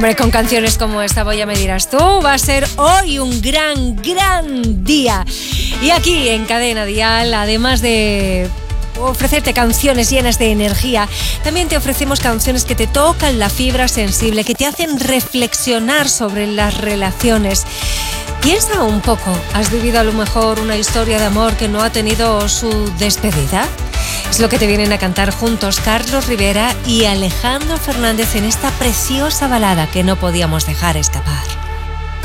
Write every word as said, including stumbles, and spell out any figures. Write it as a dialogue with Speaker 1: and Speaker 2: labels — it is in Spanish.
Speaker 1: Hombre, con canciones como esta, voy a me dirás tú, va a ser hoy un gran, gran día. Y aquí en Cadena Dial, además de ofrecerte canciones llenas de energía, también te ofrecemos canciones que te tocan la fibra sensible, que te hacen reflexionar sobre las relaciones. Piensa un poco, ¿has vivido a lo mejor una historia de amor que no ha tenido su despedida? Es lo que te vienen a cantar juntos Carlos Rivera y Alejandro Fernández en esta preciosa balada que no podíamos dejar escapar.